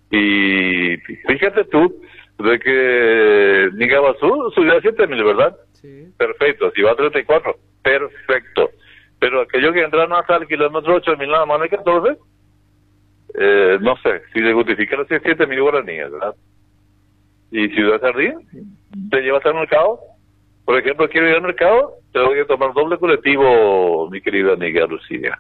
Y fíjate tú de que Nigabazú subió a 7.000, ¿verdad? Sí. Perfecto, si va a 34, perfecto. Pero aquellos que entraron hasta el kilómetro 8.000 nada más de 14, no sé, si se justifican los 7.000 guaraníes, ¿verdad? Y Ciudad Jardín, te llevas al mercado. Por ejemplo, quiero ir al mercado, tengo que tomar doble colectivo, mi querida Niga Lucía.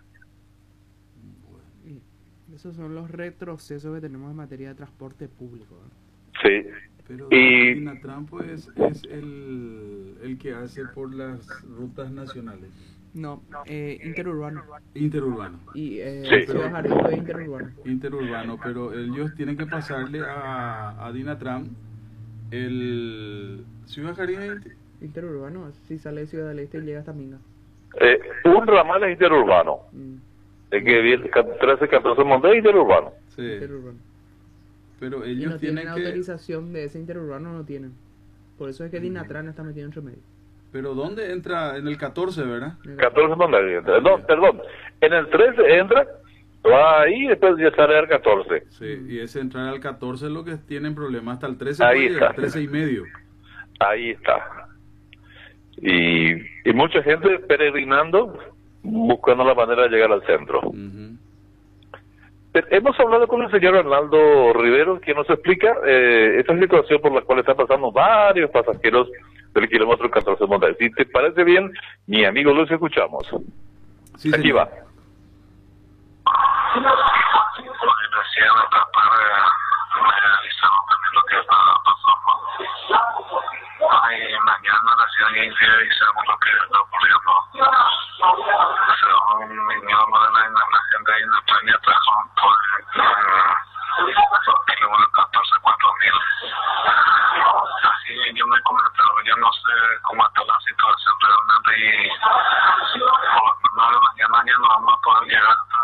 Y esos son los retrocesos que tenemos en materia de transporte público, ¿no? Sí. Pero Y Dinatran pues es el que hace por las rutas nacionales. No, interurbano. Interurbano. Y Sí. Ciudad Jardín fue interurbano. Interurbano, pero ellos tienen que pasarle a Dinatran el Ciudad Jardín. Interurbano, si sale de Ciudad del Este y llega hasta Minga. un ramal es interurbano. Es que viene 13, 14 montes es interurbano. Sí, Interurbano. pero Y ellos no tienen tienen que... autorización de ese interurbano, no tienen. Por eso es que Dinatran está metido entre medio. Pero ¿dónde entra? En el 14, ¿verdad? 14 montes entra. No, perdón. En el 13 entra, va ahí y después ya sale al 14. Sí, y ese entrar al 14 es lo que tienen problemas. Hasta el 13 Ahí puede llegar, está. 13 y medio. Ahí está. Y mucha gente peregrinando, buscando la manera de llegar al centro. Ujú. Hemos hablado con el señor Arnaldo Rivero, quien nos explica esta situación por la cual están pasando varios pasajeros del kilómetro 14 Montes. Si te parece bien, mi amigo Luis, escuchamos. Sí, Aquí señor. va. Recién me avisaron también lo que estaba pasando. Y mañana recién avisamos lo que está ocurriendo. Según mi idioma de la gente de España trajo por kilómetros 14, 4.000. Así yo me he comentado, yo no sé cómo está la situación realmente y por la mañana ya no vamos a poder llegar hasta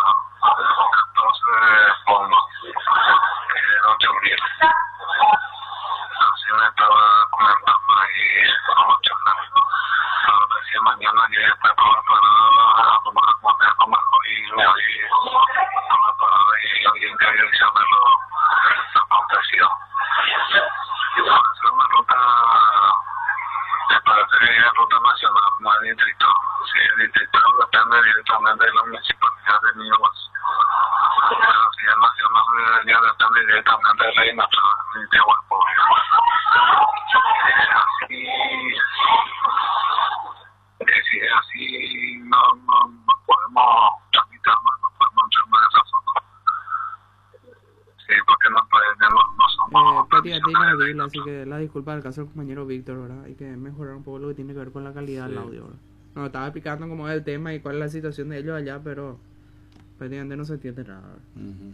14 fondos, que de 8.000. Así me estaba comentando ahí con los choferes. Ahora si mañana ya está todo preparado, tomar el momento mejor y ahí tomar parada y alguien que haya saberlo acontecido. Es una ruta, me parece que es ruta nacional, no es distrital. Si es distrital depende directamente de la municipalidad de Niños. Si es nacional ya depende directamente de la INATRA de Huelva. Si es así, no podemos tramitar más, no podemos entrar más en esa zona. Sí, porque no somos... Prácticamente inaudible, así que la disculpa del caso del compañero Víctor, ¿verdad? Hay que mejorar un poco lo que tiene que ver con la calidad del audio, ¿verdad? Nos estaba explicando cómo es el tema y cuál es la situación de ellos allá, pero prácticamente no se entiende nada, ¿verdad? Ujú.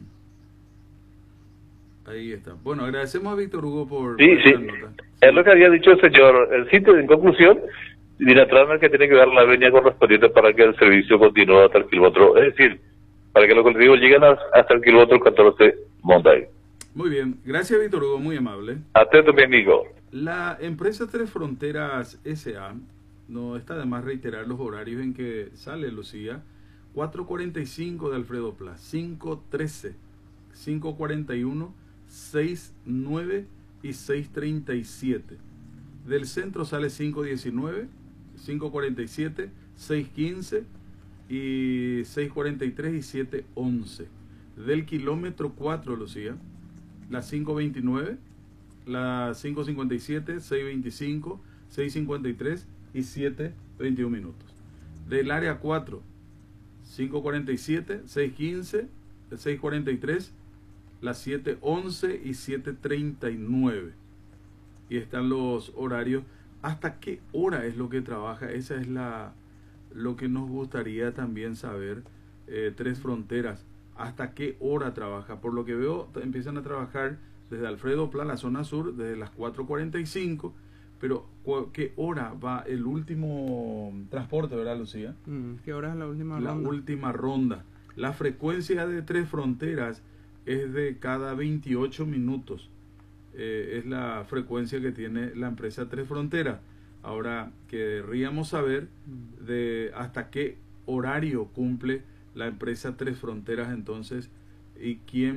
Ahí está. Bueno, agradecemos a Víctor Hugo por Sí, sí. la nota. Es lo que había dicho el señor. El sitio, en conclusión, Dinatran es el que tiene que dar la venia correspondiente para que el servicio continúe hasta el kilómetro. Es decir, para que los colectivos lleguen hasta el kilómetro 14 Monday. Muy bien. Gracias, Víctor Hugo. Muy amable. Atento, mi amigo. La empresa Tres Fronteras S.A. no está de más reiterar los horarios en que sale Lucía. 4:45 de Alfredo Pla, 5:13, 5:41, 6:09 y 6:37. Del centro sale 5:19, 5:47, 6:15 y 6:43 y 7:11. Del kilómetro 4, Lucía, las 5:29, las 5:57, 6:25, 6:53 y 7:21 minutos. Del área 4, 5:47, 6:15, 6:43, las 7:11 y 7:39. Y están los horarios. ¿Hasta qué hora es lo que trabaja? Esa es lo que nos gustaría también saber. Tres Fronteras, ¿hasta qué hora trabaja? Por lo que veo, empiezan a trabajar desde Alfredo Pla, la zona sur, desde las 4:45. Pero, ¿qué hora va el último transporte, verdad, Lucía? ¿Qué hora es la última La ronda? última ronda. La frecuencia de Tres Fronteras es de cada 28 minutos. Es la frecuencia que tiene la empresa Tres Fronteras. Ahora, querríamos saber de hasta qué horario cumple la empresa Tres Fronteras entonces y quién